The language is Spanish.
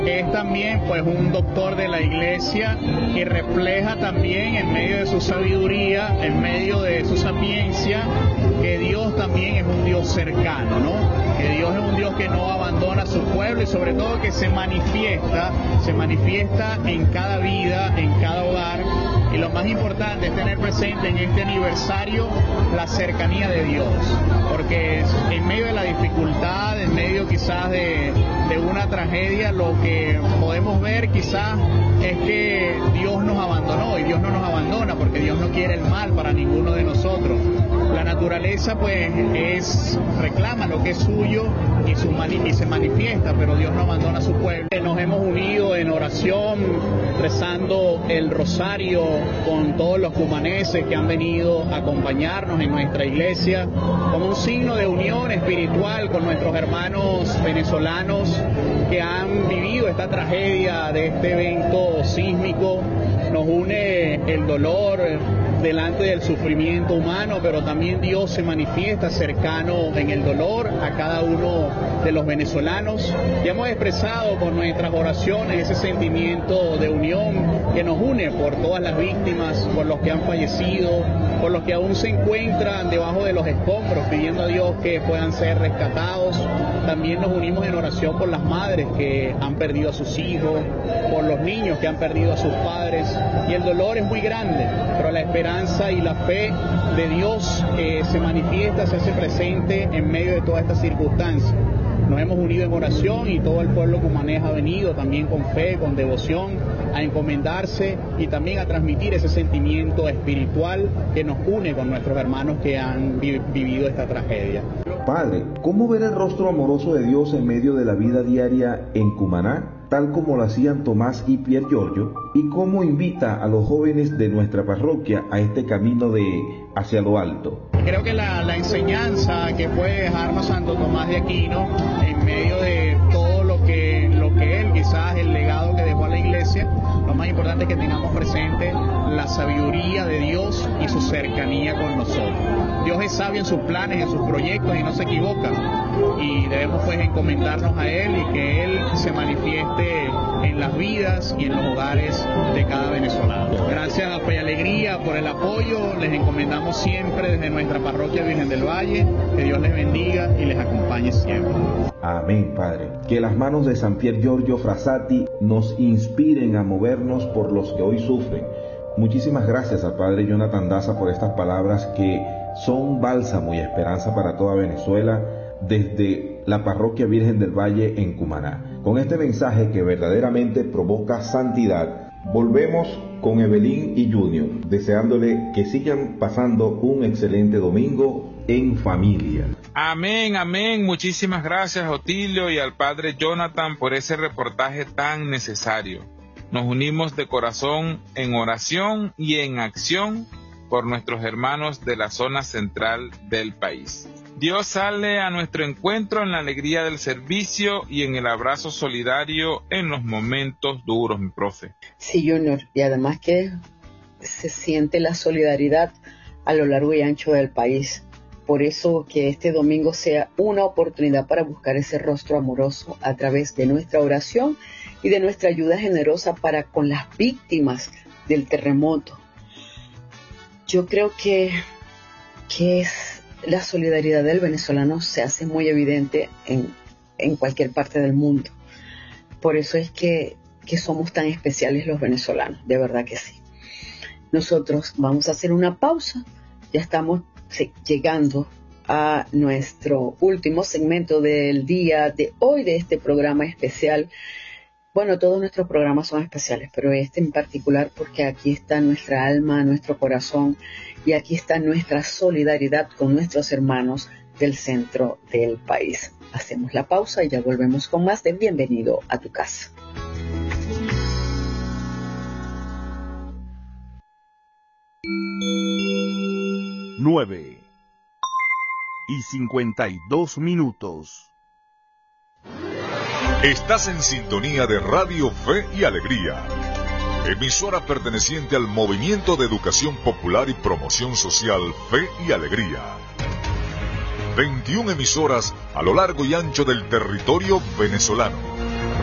Es también pues un doctor de la iglesia y refleja también en medio de su sabiduría, en medio de su sapiencia, que Dios también es un Dios cercano, ¿no? Que Dios es un Dios que no abandona a su pueblo y sobre todo que se manifiesta en cada vida, en cada hogar. Y lo más importante es tener presente en este aniversario la cercanía de Dios, porque en medio de la dificultad, en medio quizás de una tragedia, lo que podemos ver quizás es que Dios nos abandonó, y Dios no nos abandona porque Dios no quiere el mal para ninguno de nosotros. La naturaleza pues reclama lo que es suyo y se manifiesta, pero Dios no abandona a su pueblo. Nos hemos unido en oración, rezando el rosario con todos los cumaneses que han venido a acompañarnos en nuestra iglesia, como un signo de unión espiritual con nuestros hermanos venezolanos que han vivido esta tragedia de este evento sísmico. Nos une el dolor delante del sufrimiento humano, pero también Dios se manifiesta cercano en el dolor a cada uno de los venezolanos. Y hemos expresado con nuestras oraciones ese sentimiento de unión que nos une por todas las víctimas, por los que han fallecido, por los que aún se encuentran debajo de los escombros, pidiendo a Dios que puedan ser rescatados. También nos unimos en oración por las madres que han perdido a sus hijos, por los niños que han perdido a sus padres. Y el dolor es muy grande, pero la esperanza y la fe de Dios se manifiesta, se hace presente en medio de todas estas circunstancias. Nos hemos unido en oración y todo el pueblo cumanés ha venido también con fe, con devoción, a encomendarse y también a transmitir ese sentimiento espiritual que nos une con nuestros hermanos que han vivido esta tragedia. Padre, ¿cómo ver el rostro amoroso de Dios en medio de la vida diaria en Cumaná, tal como lo hacían Tomás y Pier Giorgio? ¿Y cómo invita a los jóvenes de nuestra parroquia a este camino hacia lo alto? Creo que la enseñanza que puede dejarnos Santo Tomás de Aquino en medio de todo lo que él, quizás el legado que dejó a la iglesia, lo más importante es que tengamos presente la sabiduría de Dios y su cercanía con nosotros. Dios es sabio en sus planes, en sus proyectos y no se equivoca. Y debemos pues encomendarnos a Él y que Él se manifieste en las vidas y en los hogares de cada venezolano. Gracias a Fe y Alegría por el apoyo, les encomendamos siempre desde nuestra parroquia Virgen del Valle, que Dios les bendiga y les acompañe siempre. Amén, Padre. Que las manos de San Pier Giorgio Frassati nos inspiren a movernos por los que hoy sufren. Muchísimas gracias al Padre Jonathan Daza por estas palabras que son bálsamo y esperanza para toda Venezuela desde la parroquia Virgen del Valle en Cumaná. Con este mensaje que verdaderamente provoca santidad, volvemos con Evelyn y Junior, deseándole que sigan pasando un excelente domingo en familia. Amén, amén. Muchísimas gracias, Otilio, y al Padre Jonathan por ese reportaje tan necesario. Nos unimos de corazón en oración y en acción por nuestros hermanos de la zona central del país. Dios sale a nuestro encuentro en la alegría del servicio y en el abrazo solidario en los momentos duros, mi profe. Sí, Junior, y además que se siente la solidaridad a lo largo y ancho del país. Por eso que este domingo sea una oportunidad para buscar ese rostro amoroso a través de nuestra oración y de nuestra ayuda generosa para con las víctimas del terremoto. Yo creo que es la solidaridad del venezolano se hace muy evidente en cualquier parte del mundo. Por eso es que somos tan especiales los venezolanos, de verdad que sí. Nosotros vamos a hacer una pausa, ya estamos llegando a nuestro último segmento del día de hoy de este programa especial. Bueno, todos nuestros programas son especiales, pero este en particular porque aquí está nuestra alma, nuestro corazón y aquí está nuestra solidaridad con nuestros hermanos del centro del país. Hacemos la pausa y ya volvemos con más de Bienvenido a tu casa. Nueve y 52 minutos. Estás en sintonía de Radio Fe y Alegría, emisora perteneciente al Movimiento de Educación Popular y Promoción Social Fe y Alegría. 21 emisoras a lo largo y ancho del territorio venezolano.